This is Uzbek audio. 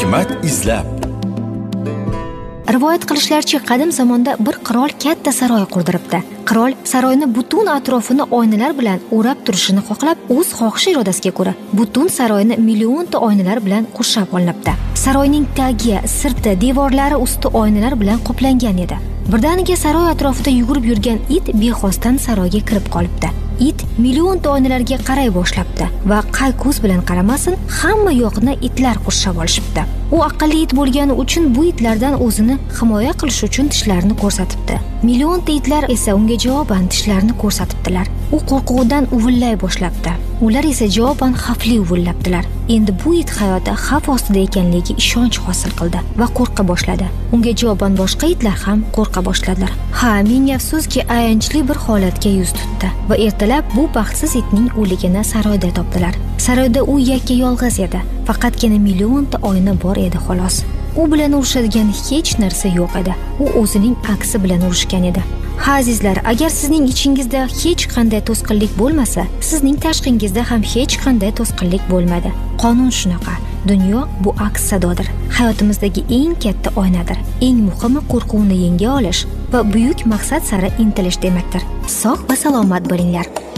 Hikmat izlab. Rivoyat qilishlaricha, qadim zamonda bir qirol katta saroy qurdiribdi. Qirol saroyni butun atrofini oynalar bilan o'rab turishini xohlab, o'z xohish irodasiga ko'ra butun saroyni millionta oynalar bilan qurshab olinibdi. Saroyning tagi, sirti, devorlari usti oynalar bilan qoplangan edi. Birdaniga saroy atrofida yugurib yurgan it bexosdan saroyga kirib qolibdi. It millionta oynalarga qaray boshlabdi va qay ko'z bilan qaramasin, hamma yoqni itlar qurshab olishibdi. U aqlli it bo'lgani uchun bu itlardan o'zini himoya qilish uchun tishlarini ko'rsatibdi. Millionta itlar esa unga javoban tishlarini ko'rsatibdilar. U qo'rquvdan uvillay boshlabdi. Ular esa javoban xavfli uvillabdilar. Endi bu it hayoti xavf ostida ekanligiga ishonch hosil qildi va qo'rqa boshladi. Unga javoban boshqa itlar ham qo'rqa boshladilar. Ming afsuski, ayanchli bir holatga yuz tutdi va ertalab bu baxtsiz itning o'ligini saroyda topdilar. Saroyda u yakka yolg'iz edi. Faqatgina millionta oyna bor edi xolos. U bilan urushadigan hech narsa yo'q edi. U o'zining aksi bilan urushgan edi. Azizlar, agar sizning ichingizda hech qanday to'sqinlik bo'lmasa, sizning tashqingizda ham hech qanday to'sqinlik bo'lmaydi. Qonun shunaqa. Dunyo bu aks sadodir. Hayotimizdagi eng katta oynadir. Eng muhimi qo'rquvni yenga olish va buyuk maqsad sari intilish demakdir. Sog' va salomat bo'linglar.